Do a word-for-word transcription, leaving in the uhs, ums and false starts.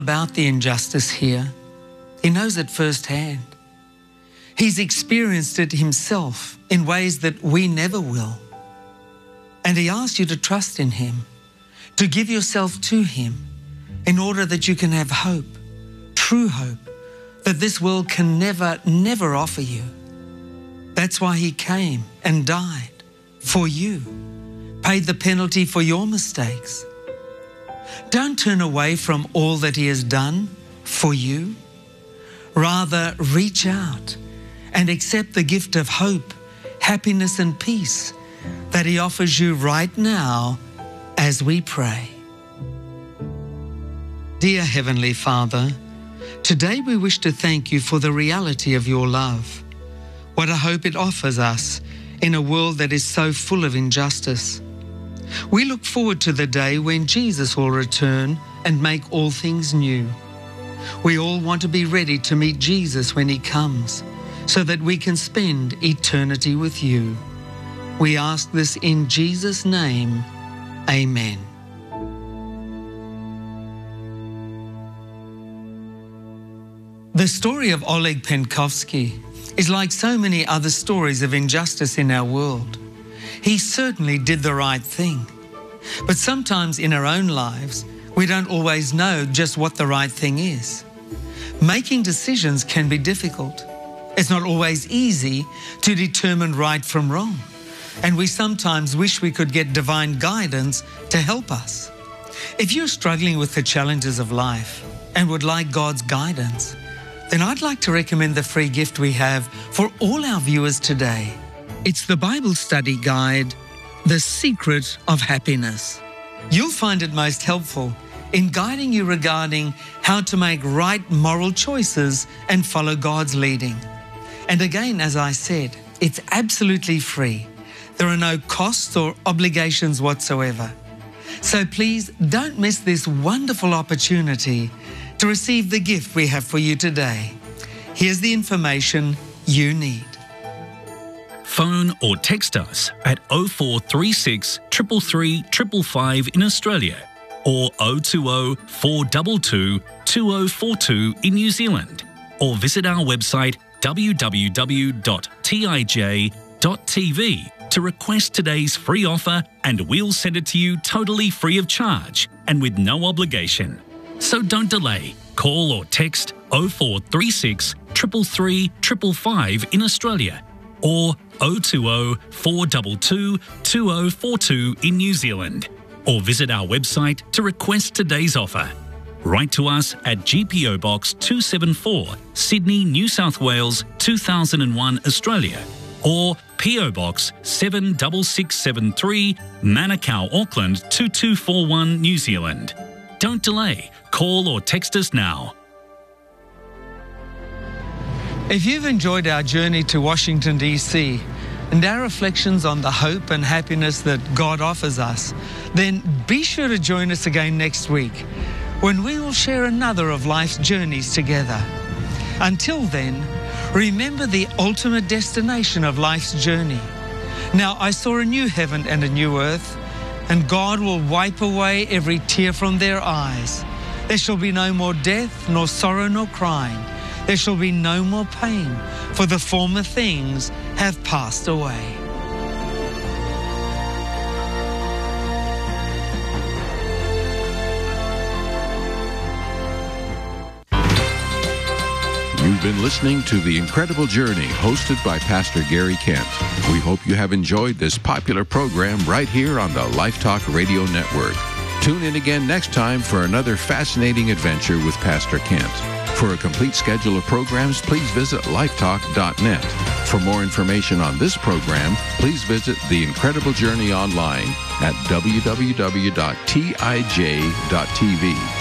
about the injustice here. He knows it firsthand. He's experienced it himself in ways that we never will. And he asks you to trust in him, to give yourself to him in order that you can have hope, true hope, that this world can never, never offer you. That's why he came and died for you, paid the penalty for your mistakes. Don't turn away from all that he has done for you. Rather, reach out and accept the gift of hope, happiness and peace that he offers you right now as we pray. Dear Heavenly Father, today we wish to thank you for the reality of your love. What a hope it offers us in a world that is so full of injustice. We look forward to the day when Jesus will return and make all things new. We all want to be ready to meet Jesus when he comes, so that we can spend eternity with you. We ask this in Jesus' name. Amen. The story of Oleg Penkovsky is like so many other stories of injustice in our world. He certainly did the right thing. But sometimes in our own lives, we don't always know just what the right thing is. Making decisions can be difficult. It's not always easy to determine right from wrong, and we sometimes wish we could get divine guidance to help us. If you're struggling with the challenges of life and would like God's guidance, then I'd like to recommend the free gift we have for all our viewers today. It's the Bible study guide, The Secret of Happiness. You'll find it most helpful in guiding you regarding how to make right moral choices and follow God's leading. And again, as I said, it's absolutely free. There are no costs or obligations whatsoever. So please don't miss this wonderful opportunity to receive the gift we have for you today. Here's the information you need. Phone or text us at oh four three six, three three three, five five in Australia or oh two oh, four two two, two oh four two in New Zealand, or visit our website w w w dot t i j dot t v to request today's free offer, and we'll send it to you totally free of charge and with no obligation. So don't delay. Call or text oh four three six, three three three, five five in Australia or oh two oh, four two two, two oh four two in New Zealand, or visit our website to request today's offer. Write to us at G P O Box two seven four, Sydney, New South Wales two thousand one, Australia, or P O Box seven six six seven three, Manukau, Auckland two two four one, New Zealand. Don't delay. Call or text us now. If you've enjoyed our journey to Washington, D C and our reflections on the hope and happiness that God offers us, then be sure to join us again next week when we will share another of life's journeys together. Until then, remember the ultimate destination of life's journey. Now, I saw a new heaven and a new earth, and God will wipe away every tear from their eyes. There shall be no more death, nor sorrow, nor crying. There shall be no more pain, for the former things have passed away. You've been listening to The Incredible Journey, hosted by Pastor Gary Kent. We hope you have enjoyed this popular program right here on the Life Talk Radio Network. Tune in again next time for another fascinating adventure with Pastor Kent. For a complete schedule of programs, please visit lifetalk dot net. For more information on this program, please visit The Incredible Journey online at w w w dot t i j dot t v.